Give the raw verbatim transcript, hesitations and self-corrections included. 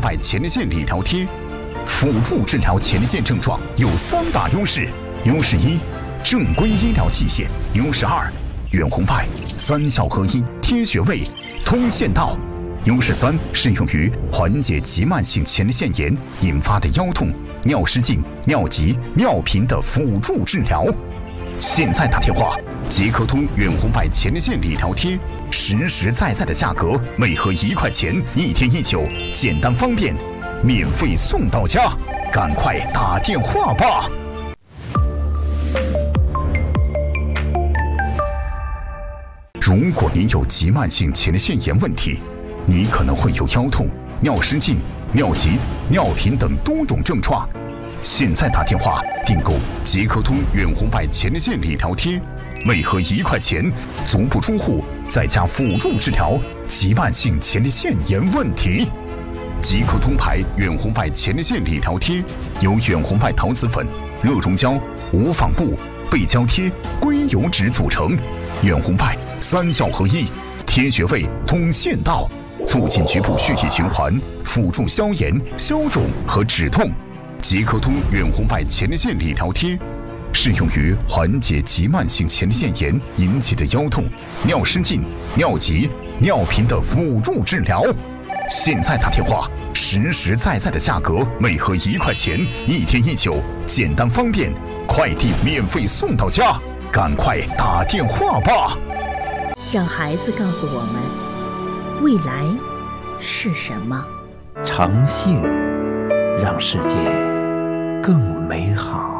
外前列腺理疗贴，辅助治疗前列腺症状有三大优势：优势一，正规医疗器械；优势二，远红外三效合一，贴穴位，通线道；优势三，适用于缓解急慢性前列腺炎引发的腰痛、尿失禁、尿急、尿频的辅助治疗。现在打电话，捷克通远红外前列腺理疗贴，实实在在的价格，每盒一块钱，一天一九，简单方便，免费送到家，赶快打电话吧！如果您有急慢性前列腺炎问题，你可能会有腰痛、尿失禁、尿急、尿频等多种症状。现在打电话订购捷克通远红外前列腺理疗贴，每盒一块钱，足不出户，在家辅助治疗急慢性前列腺炎问题。捷克通牌远红外前列腺理疗贴由远红外陶瓷粉、热熔胶、无纺布、背胶贴、硅油脂组成，远红外三效合一，贴穴位，通线道，促进局部血液循环，辅助消炎、消肿和止痛。捷克通远红外前列腺理疗贴适用于缓解急慢性前列腺炎引起的腰痛、尿失禁、尿急、尿频的辅助治疗。现在打电话，实实在在的价格，每盒一块钱，一天一九，简单方便，快递免费送到家，赶快打电话吧！ 让孩子告诉我们，未来是什么？ 诚信让世界更美好。